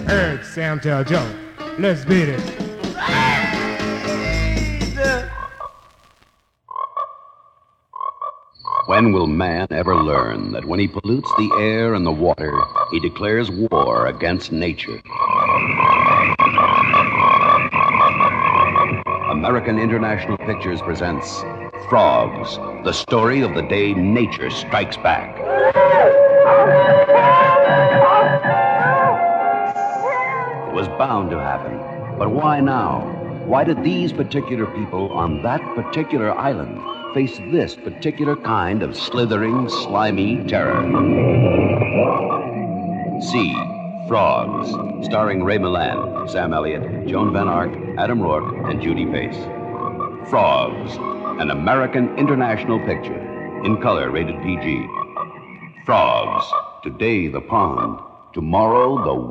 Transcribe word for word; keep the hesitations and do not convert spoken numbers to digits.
Heard Sam tell Joe. Let's beat it. When will man ever learn that when he pollutes the air and the water, he declares war against nature? American International Pictures presents Frogs, the story of the day nature strikes back. It was bound to happen, but why now? Why did these particular people on that particular island face this particular kind of slithering, slimy terror? See Frogs, starring Ray Milland, Sam Elliott, Joan Van Ark, Adam Rourke, and Judy Pace. Frogs, an American International picture, in color rated P G. Frogs, today the pond, tomorrow the